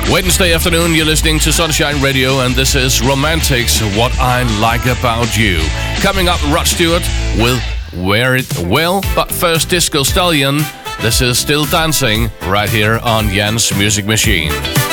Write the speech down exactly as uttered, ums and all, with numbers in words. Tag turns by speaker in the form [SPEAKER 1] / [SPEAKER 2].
[SPEAKER 1] Wednesday afternoon, you're listening to Sunshine Radio, and this is Romantics, What I Like About You. Coming up, Rod Stewart with Where It Will, but first Disco Stallion. This is Still Dancing, right here on Jan's Music Machine.